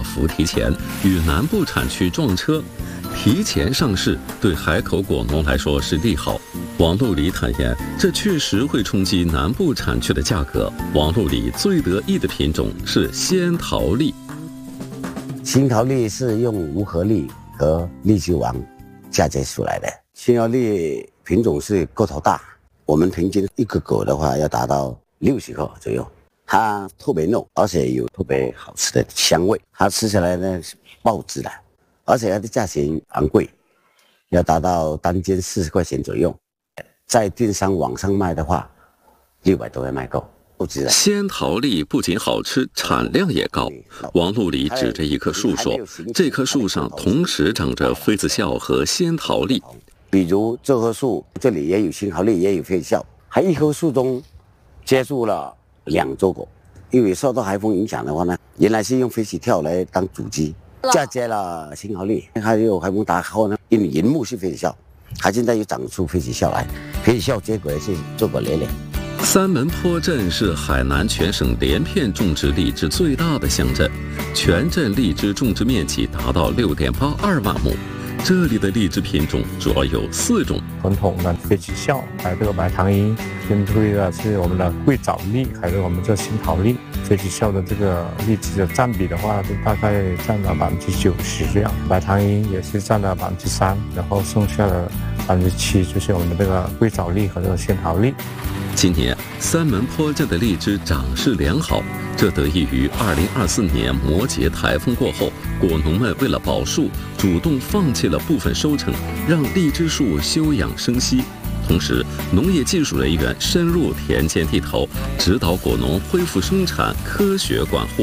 幅提前，与南部产区撞车。提前上市对海口果农来说是利好。王路里坦言，这确实会冲击南部产区的价格。王路里最得意的品种是仙桃栗。 仙桃栗是用无核栗和荔枝王嫁接出来的。仙桃栗品种是个头大，我们平均一个果的话要达到60克左右。它特别糯，而且有特别好吃的香味。它吃起来呢是爆汁的，而且它的价钱昂贵，要达到单斤40块钱左右。在电商网上卖的话，600多块卖够。 仙桃栗不仅好吃，产量也高。王路里指着一棵树说：“这棵树上同时长着妃子笑和仙桃栗。 比如这棵树，这里也有仙桃栗，也有妃子笑，还一棵树中接触了2株果。因为受到台风影响的话呢，原来是用妃子跳来当主基，嫁接了仙桃栗，还有台风打后呢，因为原木是妃子笑，它现在又长出妃子笑来，妃子笑结果是硕果连连。” 三门坡镇是海南全省连片种植荔枝最大的乡镇，全镇荔枝种植面积达到6.82万亩。这里的荔枝品种主要有4种： 传统的妃子笑，还有这个白糖樱，跟这个是我们的桂枣栗，还有我们这仙桃栗。妃子笑的这个荔枝的占比的话，就大概占了90%这样，白糖樱也是占了3%，然后剩下的7%就是我们的这个桂枣栗和这个仙桃栗。 今年三门坡镇的荔枝长势良好，这得益于2024年摩羯台风过后，果农们为了保树，主动放弃了部分收成，让荔枝树休养生息。同时，农业技术人员深入田间地头，指导果农恢复生产，科学管护。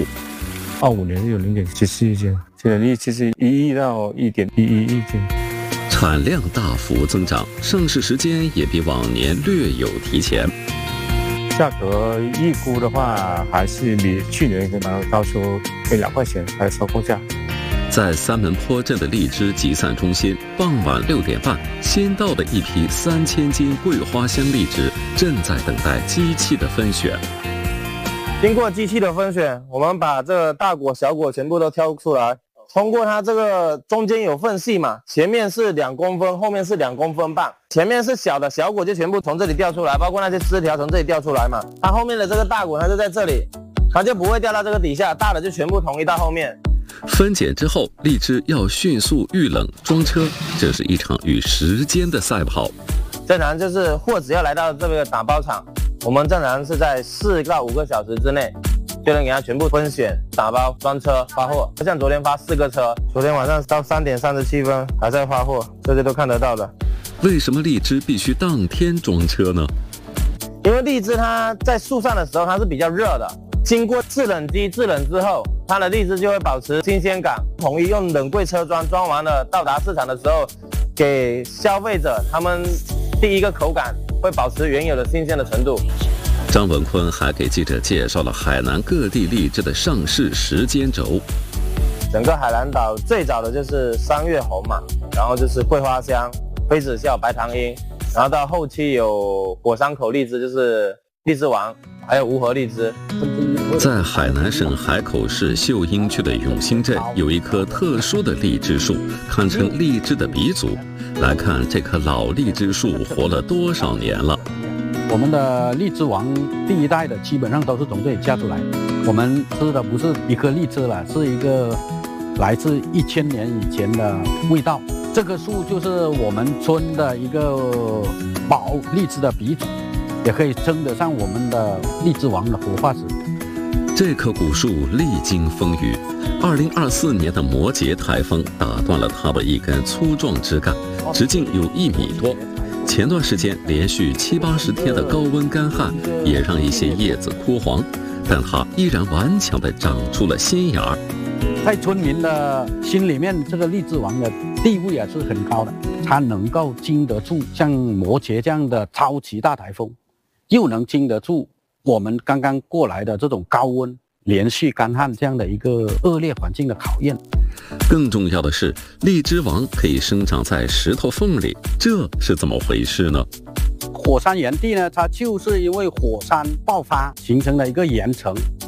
25年有0.74亿斤，现在荔枝是1亿到1.11亿斤。 产量大幅增长，上市时间也比往年略有提前。 价格预估的话，还是比去年可能高出1-2块钱，还有收购价。 在三门坡镇的荔枝集散中心，傍晚6点半，先到的一批3000斤桂花香荔枝正在等待机器的分选。 经过机器的分选，我们把这个大果、小果全部都挑出来。通过它这个中间有缝隙嘛，前面是2公分，后面是2公分半。前面是小的小果就全部从这里掉出来，包括那些枝条从这里掉出来嘛。它后面的这个大果它就在这里，它就不会掉到这个底下，大的就全部统一到后面。 分拣之后，荔枝要迅速预冷装车，这是一场与时间的赛跑。 正常就是货只要来到这个打包厂，我们正常是在4到5个小时之内就能给它全部分选、打包、装车、发货。像昨天发4个车，昨天晚上到3点37分还在发货，这些都看得到的。 为什么荔枝必须当天装车呢？ 因为荔枝它在树上的时候它是比较热的，经过制冷机制冷之后，它的荔枝就会保持新鲜感。统一用冷柜车装，装完了到达市场的时候，给消费者他们第一个口感会保持原有的新鲜的程度。 张文坤还给记者介绍了海南各地荔枝的上市时间轴。 整个海南岛最早的就是3月红嘛，然后就是桂花香、妃子笑、白糖樱，然后到后期有果山口荔枝，就是荔枝王，还有无核荔枝。 在海南省海口市秀英区的永兴镇，有一棵特殊的荔枝树，堪称荔枝的鼻祖。来看这棵老荔枝树活了多少年了。 我们的荔枝王第1代的基本上都是从这里嫁出来。我们吃的不是一颗荔枝了，是一个来自1000年以前的味道。这棵树就是我们村的一个保荔枝的鼻祖，也可以称得上我们的荔枝王的活化石。 这棵古树历经风雨，2024年的摩羯台风打断了它的一根粗壮枝干，直径有1米多。前段时间连续70-80天的高温干旱，也让一些叶子枯黄，但它依然顽强地长出了新芽。 在村民的心里面，这个荔枝王的地位是很高的，它能够经得住像摩羯这样的超级大台风，又能经得住我们刚刚过来的这种高温、连续干旱这样的一个恶劣环境的考验。 更重要的是，荔枝王可以生长在石头缝里，这是怎么回事呢？ 火山岩地呢，它就是因为火山爆发形成了一个岩层，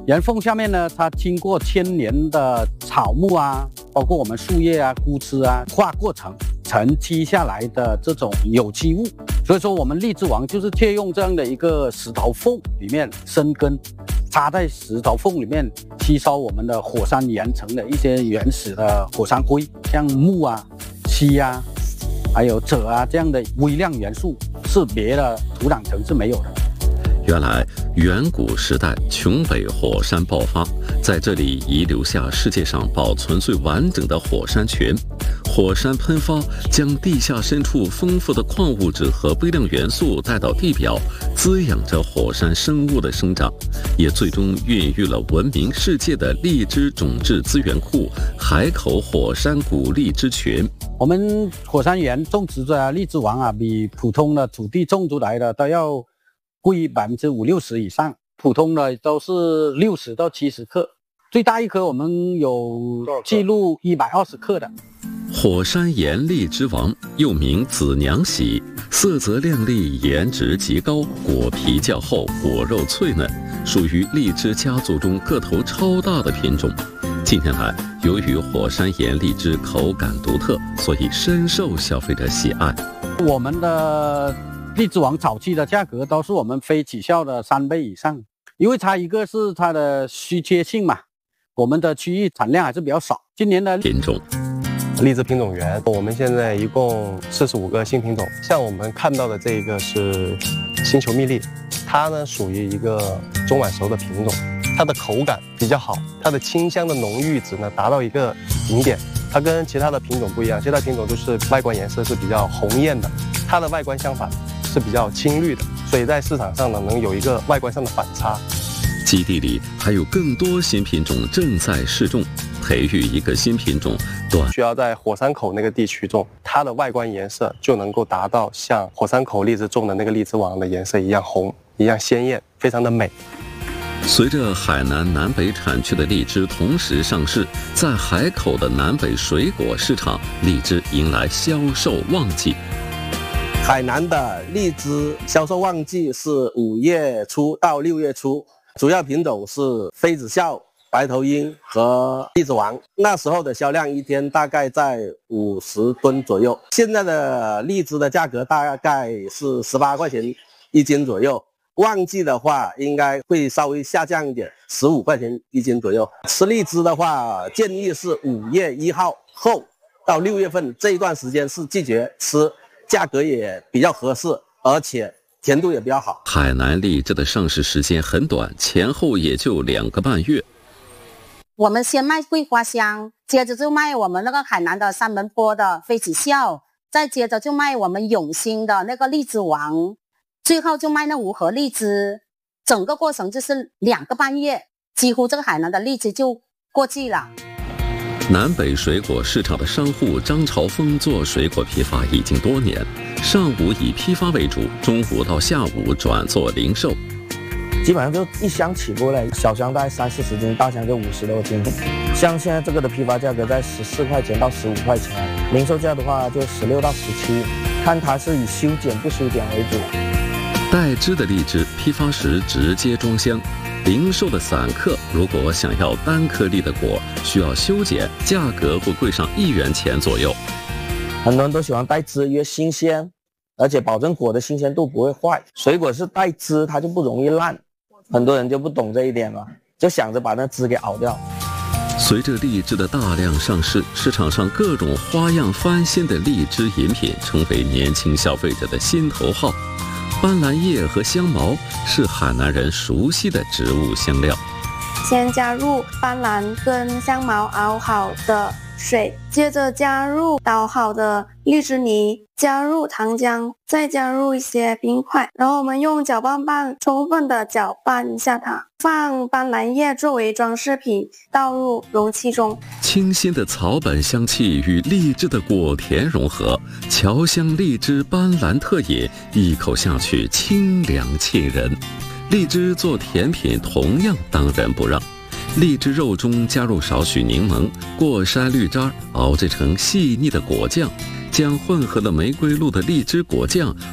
岩缝下面呢，它经过1000年的草木啊，包括我们树叶啊、枯枝啊化过程沉积下来的这种有机物。所以说，我们荔枝王就是借用这样的一个石头缝里面生根，插在石头缝里面吸收我们的火山岩层的一些原始的火山灰，像木啊、锡啊，还有锗啊这样的微量元素，是别的土壤层是没有的。 原来远古时代琼北火山爆发，在这里遗留下世界上保存最完整的火山泉。火山喷发将地下深处丰富的矿物质和微量元素带到地表，滋养着火山生物的生长，也最终孕育了闻名世界的荔枝种质资源库海口火山谷荔枝泉。 我们火山岩种植的荔枝王啊，比普通的土地种出来的都要贵50-60%以上，普通的都是60到70克，最大一颗我们有记录120克的。 火山岩荔枝王又名紫娘喜，色泽亮丽，颜值极高，果皮较厚，果肉脆嫩，属于荔枝家族中个头超大的品种。近年来，由于火山岩荔枝口感独特，所以深受消费者喜爱。 我们的荔枝王早期的价格都是我们非起效的3倍以上，因为它一个是它的稀缺性嘛，我们的区域产量还是比较少。今年的品种荔枝品种园，我们现在一共45个新品种。像我们看到的这个是星球蜜荔，它呢属于一个中晚熟的品种，它的口感比较好，它的清香的浓郁值呢达到一个顶点。它跟其他的品种不一样，其他品种就是外观颜色是比较红艳的，它的外观相反是比较青绿的，所以在市场上呢能有一个外观上的反差。 基地里还有更多新品种正在试种，培育一个新品种需要在火山口那个地区种，它的外观颜色就能够达到像火山口荔枝种的那个荔枝王的颜色一样红，一样鲜艳，非常的美。 随着海南南北产区的荔枝同时上市，在海口的南北水果市场，荔枝迎来销售旺季。 海南的荔枝销售旺季是5月初到6月初，主要品种是妃子笑、白头鹰和荔枝王。那时候的销量一天大概在50吨左右，现在的荔枝的价格大概是18块钱1斤左右。旺季的话应该会稍微下降一点，15块钱1斤左右。吃荔枝的话，建议是5月1号后到6月份这一段时间是季节吃，价格也比较合适，而且甜度也比较好。 海南荔枝的上市时间很短，前后也就2个半月。 我们先卖桂花香，接着就卖我们那个海南的三门坡的妃子笑，再接着就卖我们永兴的那个荔枝王，最后就卖那无核荔枝。整个过程就是2个半月，几乎这个海南的荔枝就过季了。 南北水果市场的商户张朝峰做水果批发已经多年，上午以批发为主，中午到下午转做零售。 基本上就一箱起过来，小箱大概30-40斤，大箱就50多斤。像现在这个的批发价格在14块钱到15块钱，零售价的话就16到17，看它是以修剪不修剪为主。 带枝的荔枝批发时直接装箱，零售的散客如果想要单颗粒的果，需要修剪，价格会贵上1元钱左右。 很多人都喜欢带枝，因为新鲜，而且保证果的新鲜度不会坏。水果是带枝，它就不容易烂，很多人就不懂这一点嘛，就想着把那枝给熬掉。 随着荔枝的大量上市，市场上各种花样翻新的荔枝饮品成为年轻消费者的心头好。斑斓叶和香茅是海南人熟悉的植物香料。 先加入斑斓跟香茅熬好的水，接着加入捣好的荔枝泥，加入糖浆，再加入一些冰块，然后我们用搅拌棒充分的搅拌一下它，放斑斓叶作为装饰品，倒入容器中。 清新的草本香气与荔枝的果甜融合，侨香荔枝斑斓特饮，一口下去清凉沁人。荔枝做甜品同样当仁不让，荔枝肉中加入少许柠檬，过筛绿渣，熬制成细腻的果酱，将混合了玫瑰露的荔枝果酱